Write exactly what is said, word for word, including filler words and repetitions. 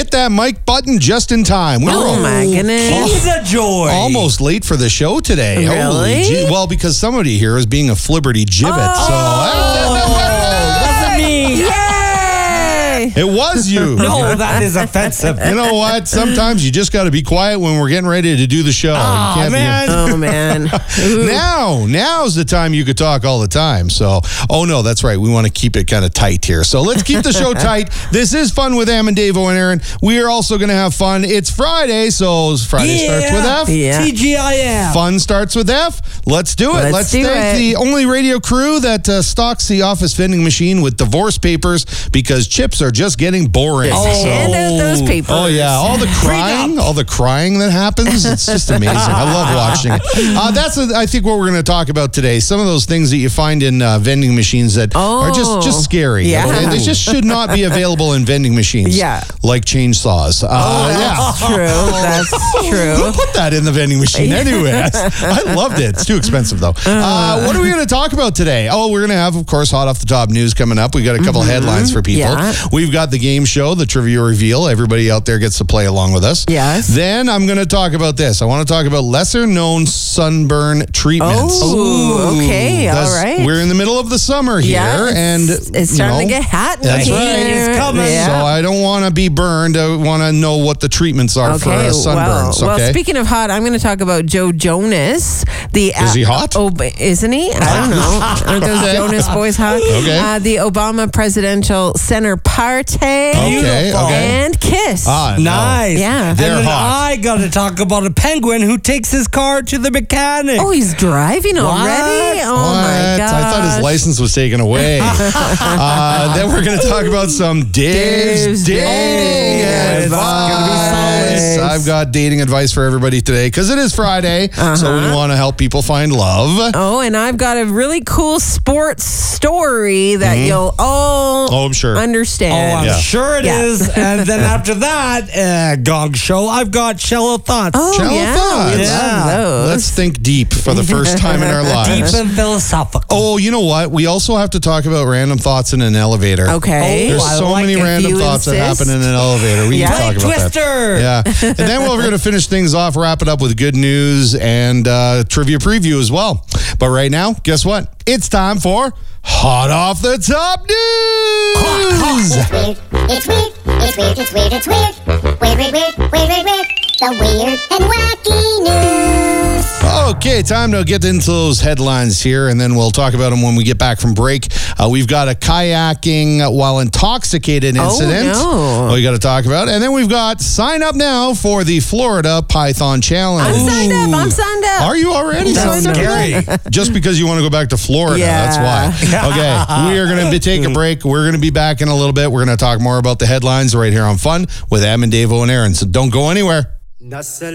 hit that mic button just in time. We Oh, were my goodness. He's a joy. almost late for the show today. Really? Holy gee. Well, because somebody here is being a flibberty gibbet. Oh, wasn't me. Yay! So it was you. No, that is offensive. You know what? Sometimes you just got to be quiet when we're getting ready to do the show. Oh, you can't man. Oh, man. Be, now, now's the time you could talk all the time. So, oh no, that's right. We want to keep it kind of tight here. So let's keep the show tight. This is Fun with Am and Davo and Aaron. We are also going to have fun. It's Friday, so Friday Yeah. starts with F. Yeah. T G I F. Fun starts with F. Let's do it. Let's Let's, do thank it. the only radio crew that uh, stocks the office vending machine with divorce papers because chips are just getting boring. Hand out those papers. Oh yeah, all the crying, all the crying that happens. It's just amazing. I love watching it. Uh, that's, a, I think, what we're going to talk about today. Some of those things that you find in uh, vending machines that Oh. are just just scary. Yeah. Okay? They just should not be available in vending machines. Yeah. like chainsaws. Uh, Oh, yeah. that's true. That's Who true. put that in the vending machine anyway? I loved it. It's too expensive, though. Uh, what are we going to talk about today? Oh, we're going to have, of course, hot off the top news coming up. We got a couple headlines for people. Yeah. We've got the game show, the trivia reveal. Everybody out there gets to play along with us. Yes. Then I'm going to talk about this. I want to talk about lesser known sunburn treatments. Oh, okay. All Because right. We're in the middle of the summer here, Yeah, and it's, it's starting you know, to get hot. in That's here. right. It's coming. Yeah. So I don't want to be burned. I want to know what the treatments are for uh, well, sunburns. well, okay. speaking of hot, I'm going to talk about Joe Jonas. The Is he hot? Oh, isn't he? I don't know. Aren't those Jonas boys hot? Okay. Uh, the Obama Presidential Center Party. Okay, okay. And Kiss. Ah, no. Nice. Yeah. And They're then hot. I got to talk about a penguin who takes his car to the mechanic. Oh, he's driving already? Oh, What? my God. I thought his license was taken away. uh, then we're going to talk about some Dave's, Dave's dating dating advice. advice. I've got dating advice for everybody today because it is Friday, so we want to help people find love. Oh, and I've got a really cool sports story that you'll all Oh, I'm sure. understand. Oh, I'm Yeah. sure it Yeah. is. And then after that, uh, Gong Show, I've got shallow thoughts. Oh, Shallow yeah. thoughts. We Yeah. love those. Let's think deep for the first time in our Deep lives. and philosophical. Oh, you know what? We also have to talk about random thoughts in an elevator. Okay. There's Oh, I so like many it. random You thoughts that insist? happen in an elevator. We Yeah. can talk Play about that. Twister. Yeah. And then we're going to finish things off, wrap it up with good news and uh, trivia preview as well. But right now, guess what? It's time for Hot Off the Top News. It's weird, it's weird, it's weird, it's weird, it's weird. Weird, weird, weird, weird, weird, weird. The weird and wacky news. Okay, time to get into those headlines here, and then we'll talk about them when we get back from break. Uh, we've got a kayaking while intoxicated incident. no. We got to talk about. And then we've got sign up now for the Florida Python Challenge. I'm signed up. I'm signed up. Are you already That's signed up? scary. Just because you want to go back to Florida, Yeah. that's why. Okay, we are going to take a break. We're going to be back in a little bit. We're going to talk more about the headlines right here on Fun with Am and Davo and Aaron. So don't go anywhere.